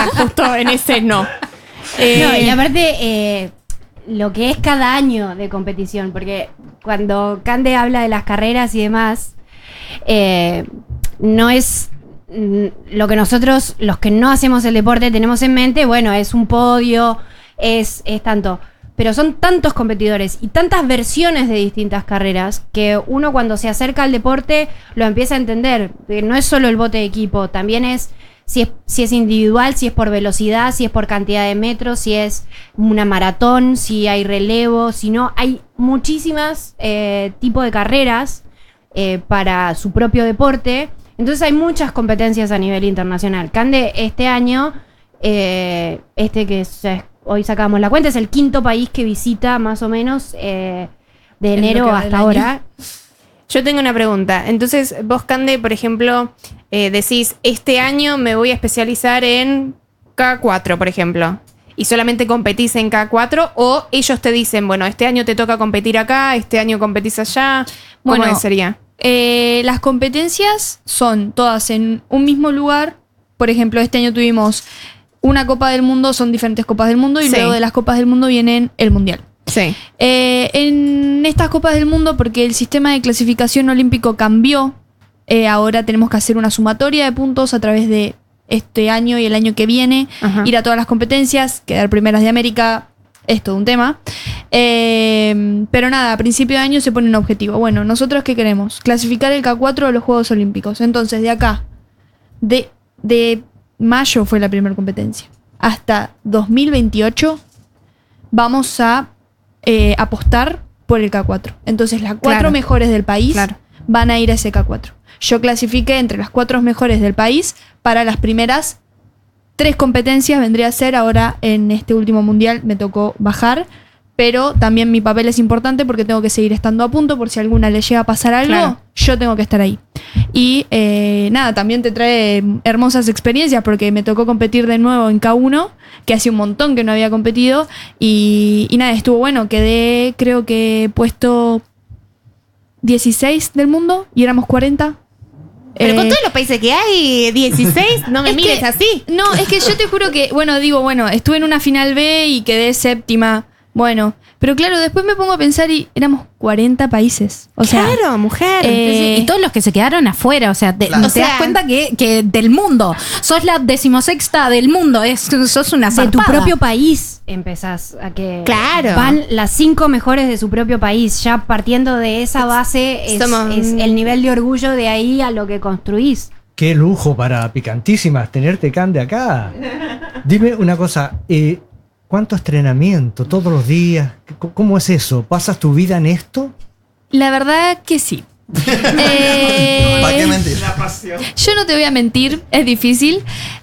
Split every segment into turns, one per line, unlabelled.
está justo en ese no.
No, y aparte, lo que es cada año de competición, porque cuando Cande habla de las carreras y demás, no es lo que nosotros, los que no hacemos el deporte, tenemos en mente. Bueno, es un podio, es tanto. Pero son tantos competidores y tantas versiones de distintas carreras que uno, cuando se acerca al deporte, lo empieza a entender. No es solo el bote de equipo, también es si es individual, si es por velocidad, si es por cantidad de metros, si es una maratón, si hay relevo, si no. Hay muchísimas tipos de carreras para su propio deporte. Entonces hay muchas competencias a nivel internacional. Cande este año, hoy sacamos la cuenta, es el 5º país que visita más o menos de enero hasta ahora.
Yo tengo una pregunta. Entonces, vos, Cande, por ejemplo, decís, este año me voy a especializar en K4, por ejemplo, y solamente competís en K4, o ellos te dicen, bueno, este año te toca competir acá, este año competís allá. ¿Cómo sería?
Las competencias son todas en un mismo lugar. Por ejemplo, este año tuvimos una Copa del Mundo, son diferentes Copas del Mundo, y luego de las Copas del Mundo vienen el Mundial.
Sí.
En estas Copas del Mundo, porque el sistema de clasificación olímpico cambió, ahora tenemos que hacer una sumatoria de puntos a través de este año y el año que viene, ir a todas las competencias, quedar primeras de América, es todo un tema. Pero nada, a principio de año se pone un objetivo. Bueno, ¿nosotros qué queremos? Clasificar el K4 a los Juegos Olímpicos. Entonces, de acá, de mayo fue la primera competencia, hasta 2028 vamos a apostar por el K4. Entonces las 4 mejores del país van a ir a ese K4. Yo clasifiqué entre las 4 mejores del país para las primeras 3 competencias. Vendría a ser, ahora en este último mundial me tocó bajar, pero también mi papel es importante porque tengo que seguir estando a punto por si a alguna le llega a pasar algo, yo tengo que estar ahí. Y nada, también te trae hermosas experiencias porque me tocó competir de nuevo en K1, que hace un montón que no había competido, y nada, estuvo bueno. Quedé, creo que puesto 16 del mundo y éramos 40.
Pero con todos los países que hay, 16, no me mires así.
No, es que yo te juro que, bueno, estuve en una final B y quedé 7ª. Bueno, pero claro, después me pongo a pensar y éramos 40 países. O sea,
claro, mujer.
Y todos los que se quedaron afuera, o sea, te das cuenta que del mundo, sos la 16ª del mundo, sos una zarpada.
De tu propio país empezás a que
claro.
Van las 5 mejores de su propio país. Ya partiendo de esa base es el nivel de orgullo de ahí a lo que construís.
Qué lujo para Picantísimas tenerte, Cande, acá. Dime una cosa, ¿cuánto entrenamiento? ¿Todos los días? ¿Cómo es eso? ¿Pasas tu vida en esto?
La verdad que sí.
¿Para qué mentir?
Yo no te voy a mentir, es difícil.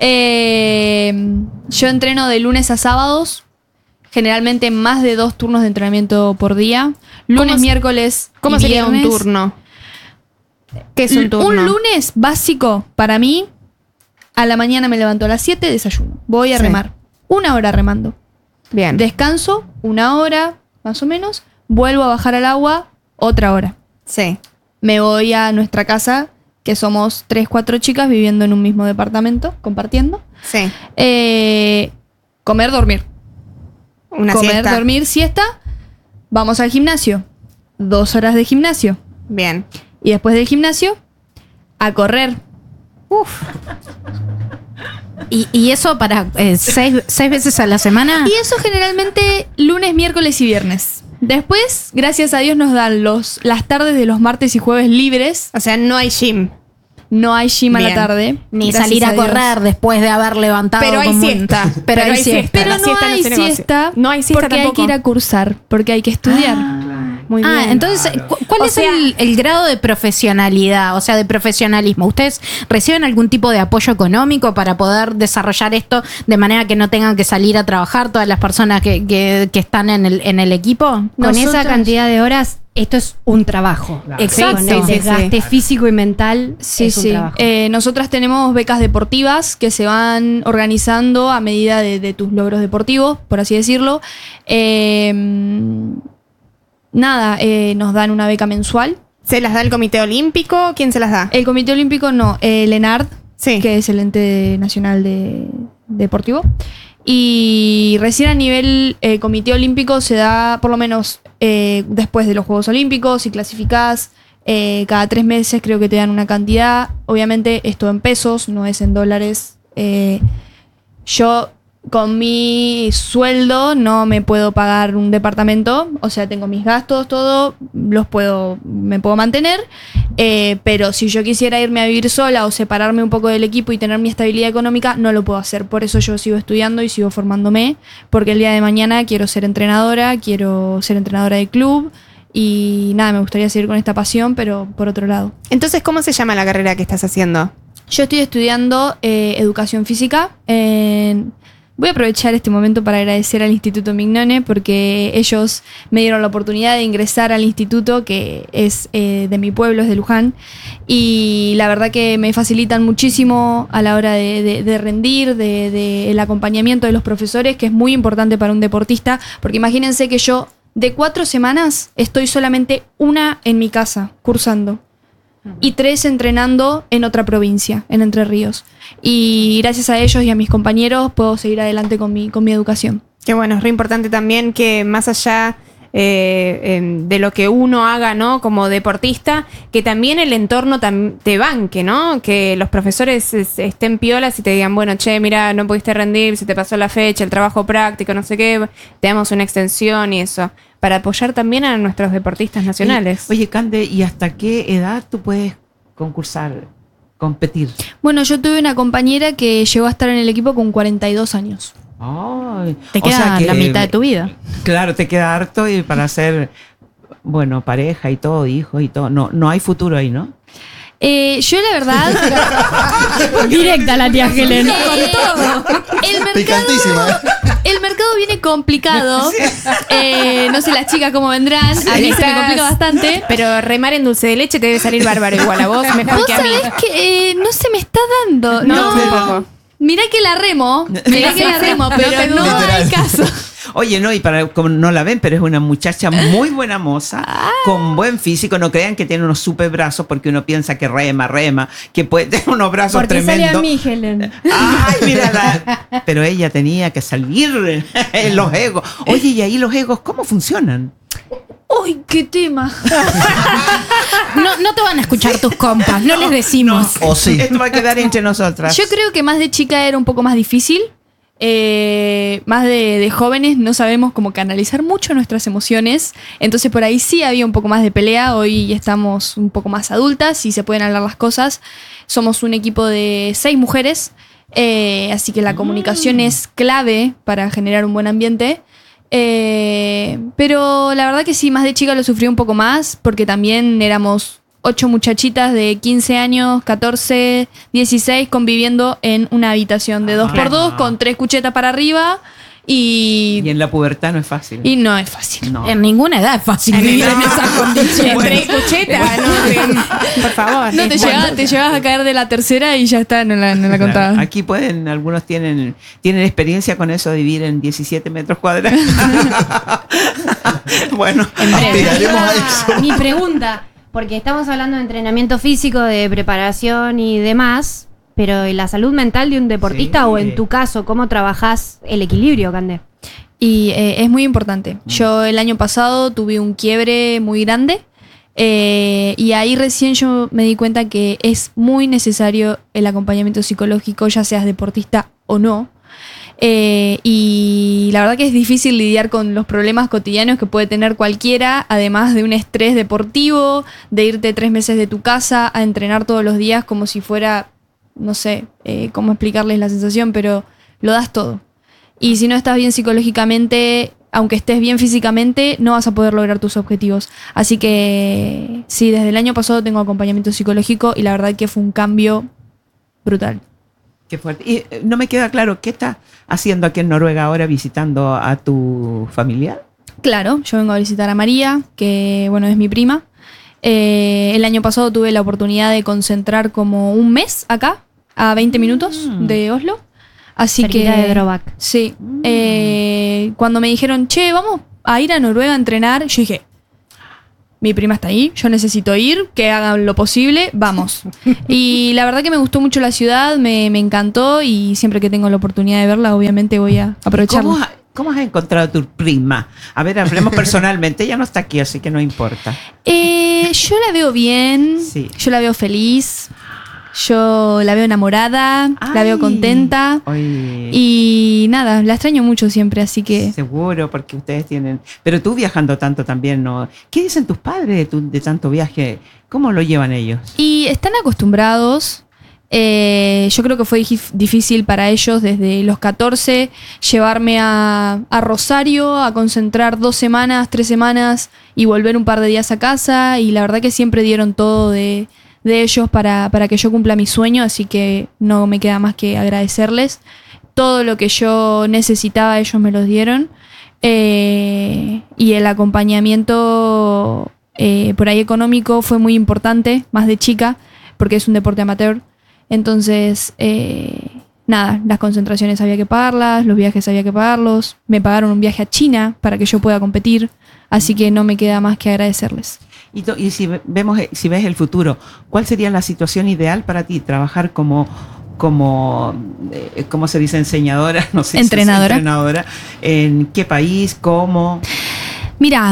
Yo entreno de lunes a sábados, generalmente más de 2 turnos de entrenamiento por día. Lunes, miércoles.
¿Cómo sería un turno? ¿Qué es un turno?
Un lunes básico para mí, a la mañana me levanto a las 7, desayuno. Voy a remar. 1 hora remando.
Bien.
Descanso 1 hora, más o menos. Vuelvo a bajar al agua, otra hora.
Sí.
Me voy a nuestra casa, que somos 3, 4 chicas viviendo en un mismo departamento, compartiendo.
Sí.
Comer, dormir.
Una
comer,
siesta.
dormir, siesta. Vamos al gimnasio. 2 horas de gimnasio.
Bien.
Y después del gimnasio, a correr.
Uf.
¿Y eso para 6 veces a la semana?
Y eso generalmente lunes, miércoles y viernes. Después, gracias a Dios, nos dan las tardes de los martes y jueves libres.
O sea, no hay gym.
No hay gym a la tarde.
Ni salir a correr después de haber levantado.
Pero hay siesta.
Pero hay siesta.
Pero no hay siesta.
No hay siesta
porque
tampoco.
hay que ir a cursar. Porque hay que estudiar.
Muy bien.
Entonces, ¿cuál es el grado de profesionalidad? O sea, de profesionalismo. ¿Ustedes reciben algún tipo de apoyo económico para poder desarrollar esto de manera que no tengan que salir a trabajar todas las personas que están en el equipo?
Con esa cantidad de horas, esto es un trabajo.
Exacto.
Con el desgaste físico y mental.
Sí. Nosotras tenemos becas deportivas que se van organizando a medida de tus logros deportivos, por así decirlo. Nos dan una beca mensual.
¿Se las da el Comité Olímpico? ¿Quién se las da?
El Comité Olímpico no, el ENARD,
Sí.
que es el ente nacional de deportivo. Y recién a nivel comité olímpico se da, por lo menos después de los Juegos Olímpicos, si clasificás, cada 3 meses creo que te dan una cantidad. Obviamente esto en pesos, no es en dólares. Yo con mi sueldo no me puedo pagar un departamento, o sea, tengo mis gastos, todo, me puedo mantener, pero si yo quisiera irme a vivir sola o separarme un poco del equipo y tener mi estabilidad económica, no lo puedo hacer. Por eso yo sigo estudiando y sigo formándome, porque el día de mañana quiero ser entrenadora de club y nada, me gustaría seguir con esta pasión, pero por otro lado.
Entonces, ¿cómo se llama la carrera que estás haciendo?
Yo estoy estudiando educación física. Voy a aprovechar este momento para agradecer al Instituto Mignone porque ellos me dieron la oportunidad de ingresar al instituto, que es de mi pueblo, es de Luján, y la verdad que me facilitan muchísimo a la hora de rendir, el acompañamiento de los profesores, que es muy importante para un deportista, porque imagínense que yo de 4 semanas estoy solamente 1 en mi casa cursando y 3 entrenando en otra provincia, en Entre Ríos. Y gracias a ellos y a mis compañeros puedo seguir adelante con mi educación.
Qué bueno, es re importante también que más allá de lo que uno haga, ¿no? Como deportista, que también el entorno te banque, ¿no? Que los profesores estén piolas y te digan, bueno, che, mira, no pudiste rendir, se te pasó la fecha, el trabajo práctico, no sé qué, te damos una extensión y eso, para apoyar también a nuestros deportistas nacionales.
Oye, Cande, ¿y hasta qué edad tú puedes competir?
Bueno, yo tuve una compañera que llegó a estar en el equipo con 42 años.
Ay,
Te queda la mitad de tu vida.
Claro, te queda harto y para ser, bueno, pareja y todo, hijos y todo. No hay futuro ahí, ¿no?
Yo la verdad...
Directa la tía Helen.
Picantísima.
El mercado viene complicado. No sé las chicas cómo vendrán. A mí se me complica bastante.
Pero remar en dulce de leche te debe salir bárbaro igual a vos, mejor
Vos
que a mí.
sabés que no se me está dando.
No, tampoco.
Mirá que la remo, pero no hay caso.
Oye, no, y como no la ven, pero es una muchacha muy buena moza, con buen físico. No crean que tiene unos super brazos, porque uno piensa que rema, que puede tener unos brazos tremendos.
Sale a mí, Helen.
Ay, mírala. Pero ella tenía que salir en los egos. Oye, y ahí los egos, ¿cómo funcionan?
¡Uy, qué tema!
No te van a escuchar tus compas, no les decimos.
O sí.
Esto va a quedar entre nosotras.
Yo creo que más de chica era un poco más difícil. Más de jóvenes no sabemos cómo canalizar mucho nuestras emociones. Entonces por ahí sí había un poco más de pelea. Hoy estamos un poco más adultas y se pueden hablar las cosas. Somos un equipo de 6 mujeres. Así que la comunicación es clave para generar un buen ambiente. Pero la verdad que sí, más de chica lo sufrí un poco más, porque también éramos 8 muchachitas de 15 años, 14, 16 conviviendo en una habitación de 2x2 con 3 cuchetas para arriba. Y
en la pubertad no es fácil.
Y no es fácil.
No.
En ninguna edad es fácil vivir en esas condiciones.
Entre cuchetas, ¿no? Por favor.
No, te llegabas a caer de la tercera y ya está, no la contaba.
Claro. Aquí algunos tienen experiencia con eso de vivir en 17 metros cuadrados. Bueno,
aspiraremos a eso.
Mi pregunta, porque estamos hablando de entrenamiento físico, de preparación y demás, pero ¿y la salud mental de un deportista,
sí,
o en tu caso, cómo trabajás el equilibrio, Cande?
Y es muy importante. Yo el año pasado tuve un quiebre muy grande y ahí recién yo me di cuenta que es muy necesario el acompañamiento psicológico, ya seas deportista o no. Y la verdad que es difícil lidiar con los problemas cotidianos que puede tener cualquiera, además de un estrés deportivo, de irte 3 meses de tu casa a entrenar todos los días como si fuera, no sé cómo explicarles la sensación, pero lo das todo. Y si no estás bien psicológicamente, aunque estés bien físicamente, no vas a poder lograr tus objetivos. Así que sí, desde el año pasado tengo acompañamiento psicológico y la verdad que fue un cambio brutal.
Qué fuerte. Y no me queda claro, ¿qué estás haciendo aquí en Noruega ahora visitando a tu familiar?
Claro, yo vengo a visitar a María, que bueno, es mi prima. El año pasado tuve la oportunidad de concentrar como un mes acá, a 20 minutos de Oslo. Así
Cerquita
que
de Drobak.
Sí. Cuando me dijeron, che, vamos a ir a Noruega a entrenar, yo dije, mi prima está ahí, yo necesito ir, que hagan lo posible, vamos. Y la verdad que me gustó mucho la ciudad, me encantó y siempre que tengo la oportunidad de verla, obviamente voy a aprovecharla.
¿Cómo has encontrado a tu prima? A ver, hablemos personalmente. Ella no está aquí, así que no importa.
Yo la veo bien,
Sí.
yo la veo feliz, yo la veo enamorada, la veo contenta.
Oye.
Y nada, la extraño mucho siempre, así que...
Seguro, porque ustedes tienen... Pero tú viajando tanto también, ¿no? ¿Qué dicen tus padres de tanto viaje? ¿Cómo lo llevan ellos?
Y están acostumbrados. Yo creo que fue difícil para ellos desde los 14 llevarme a Rosario a concentrar 2 semanas, 3 semanas y volver un par de días a casa. Y la verdad que siempre dieron todo de ellos para que yo cumpla mi sueño, así que no me queda más que agradecerles. Todo lo que yo necesitaba ellos me los dieron. Y el acompañamiento por ahí económico fue muy importante, más de chica, porque es un deporte amateur. Entonces, nada, las concentraciones había que pagarlas, los viajes había que pagarlos. Me pagaron un viaje a China para que yo pueda competir, así que no me queda más que agradecerles.
Y si ves el futuro, ¿cuál sería la situación ideal para ti? Trabajar como ¿cómo se dice? Enseñadora, no sé.
Entrenadora.
Entrenadora. ¿En qué país? ¿Cómo?
Mira,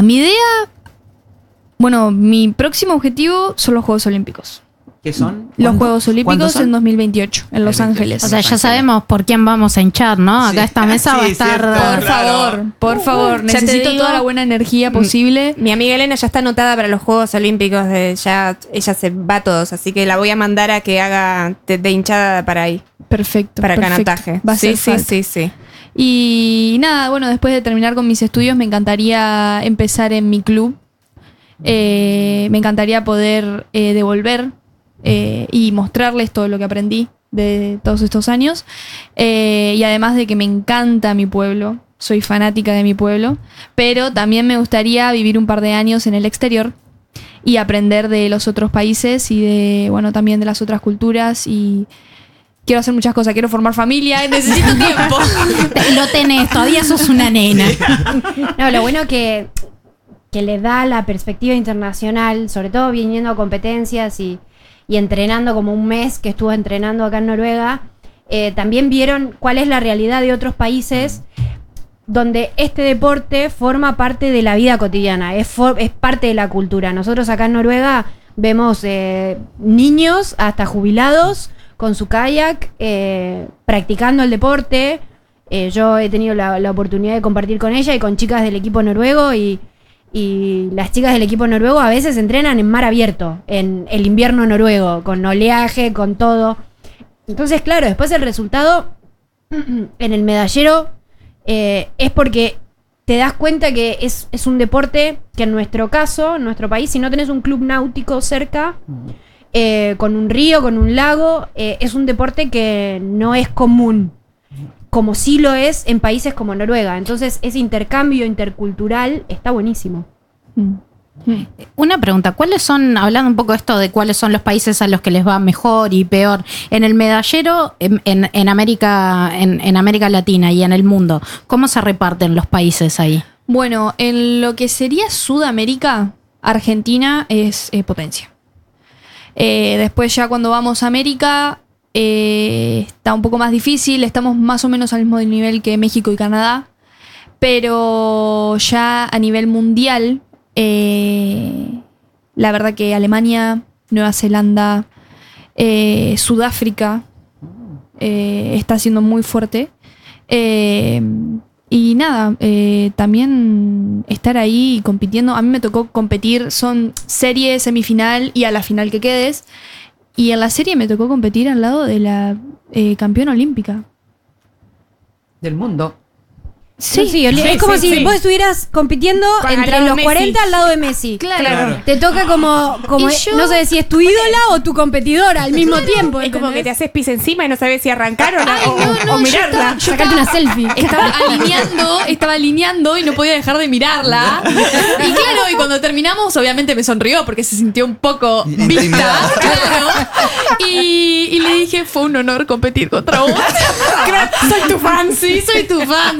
mi próximo objetivo son los Juegos Olímpicos.
¿Qué son?
Los Juegos
¿Cuándo
Olímpicos
son?
en 2028, en Los Ángeles.
O sea, ya sabemos por quién vamos a hinchar, ¿no? Acá esta mesa va a
Sí,
estar...
cierto.
Por favor,
Ya te
necesito
digo,
toda la buena energía posible.
Mi amiga Elena ya está anotada para los Juegos Olímpicos. Ella se va a todos, así que la voy a mandar a que haga de hinchada para ahí.
Perfecto.
Para
perfecto.
canotaje.
Va a ser falta.
Sí.
Y nada, bueno, después de terminar con mis estudios me encantaría empezar en mi club. Me encantaría poder devolver y mostrarles todo lo que aprendí de todos estos años. Y además de que me encanta mi pueblo, soy fanática de mi pueblo, pero también me gustaría vivir un par de años en el exterior y aprender de los otros países y también de las otras culturas. Y quiero hacer muchas cosas, quiero formar familia, necesito tiempo.
Lo tenés, todavía sos una nena.
No, lo bueno que le da la perspectiva internacional, sobre todo viniendo a competencias y entrenando como un mes que estuvo entrenando acá en Noruega, también vieron cuál es la realidad de otros países donde este deporte forma parte de la vida cotidiana, es parte de la cultura. Nosotros acá en Noruega vemos niños hasta jubilados con su kayak practicando el deporte. Yo he tenido la oportunidad de compartir con ella y con chicas del equipo noruego y las chicas del equipo noruego a veces entrenan en mar abierto, en el invierno noruego, con oleaje, con todo. Entonces, claro, después el resultado en el medallero es porque te das cuenta que es un deporte que en nuestro caso, en nuestro país, si no tenés un club náutico cerca, con un río, con un lago, es un deporte que no es común, como sí lo es en países como Noruega. Entonces ese intercambio intercultural está buenísimo.
Una pregunta, ¿cuáles son, hablando un poco de esto de cuáles son los países a los que les va mejor y peor, en el medallero en América Latina y en el mundo, ¿cómo se reparten los países ahí?
Bueno, en lo que sería Sudamérica, Argentina es potencia. Después ya cuando vamos a América está un poco más difícil, estamos más o menos al mismo nivel que México y Canadá, pero ya a nivel mundial, la verdad que Alemania, Nueva Zelanda, Sudáfrica está siendo muy fuerte. Y nada, también estar ahí compitiendo. A mí me tocó competir, son serie, semifinal y a la final que quedes. Y en la serie me tocó competir al lado de la campeona olímpica.
Del mundo.
Sí, es como si vos estuvieras compitiendo entre los 40 al lado de Messi.
Claro.
Te toca como
yo-
no sé si es tu ídola o tu competidora al mismo tiempo.
Es como que te
¿entendés?
haces pis encima y no sabes si arrancar o, o
yo
mirarla.
Sacarte una selfie.
Estaba alineando y no podía dejar de mirarla. Y claro, y cuando terminamos, obviamente me sonrió porque se sintió un poco vista. Claro. Y le dije, fue un honor competir contra vos.
Soy tu fan.
Sí, soy tu fan.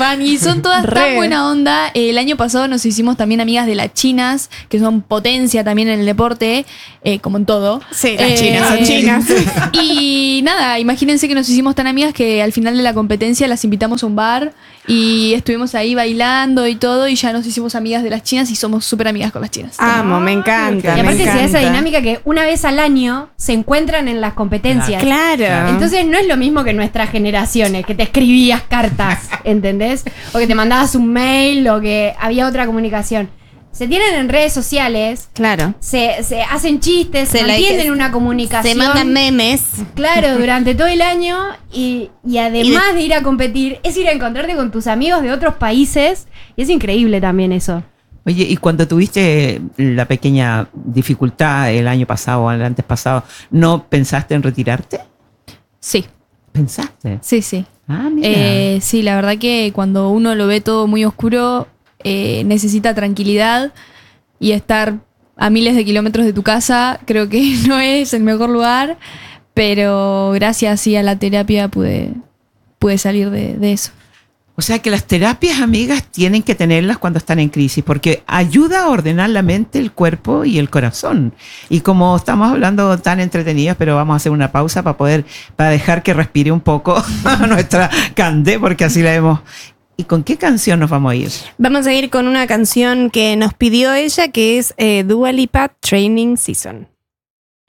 fan y son todas tan buena onda. El año pasado nos hicimos también amigas de las chinas, que son potencia también en el deporte, como en todo.
Sí, las chinas son chinas.
Y nada, imagínense que nos hicimos tan amigas que al final de la competencia las invitamos a un bar y estuvimos ahí bailando y todo y ya nos hicimos amigas de las chinas y somos súper amigas con las chinas.
Amo, me encanta.
Y aparte
me
se da esa
encanta.
dinámica que una vez al año se encuentran en las competencias.
Claro.
Entonces no es lo mismo que nuestras generaciones, que te escribías cartas, ¿entendés? O que te mandabas un mail o que había otra comunicación. Se tienen en redes sociales,
Claro.
se hacen chistes, se
Se
mantienen
like-
una comunicación.
Se mandan memes.
Claro, durante todo el año y además de ir a competir, es ir a encontrarte con tus amigos de otros países y es increíble también eso.
Oye, y cuando tuviste la pequeña dificultad el año pasado o el antes pasado, ¿no pensaste en retirarte?
Sí,
¿Pensaste?
sí.
Ah, mira.
Sí, la verdad que cuando uno lo ve todo muy oscuro, necesita tranquilidad y estar a miles de kilómetros de tu casa, creo que no es el mejor lugar, pero gracias sí a la terapia pude salir de eso.
O sea que las terapias, amigas, tienen que tenerlas cuando están en crisis, porque ayuda a ordenar la mente, el cuerpo y el corazón. Y como estamos hablando tan entretenidas, pero vamos a hacer una pausa para dejar que respire un poco a nuestra Cande, porque así la vemos. ¿Y con qué canción nos vamos a ir?
Vamos a ir con una canción que nos pidió ella, que es Dua Lipa Training Season.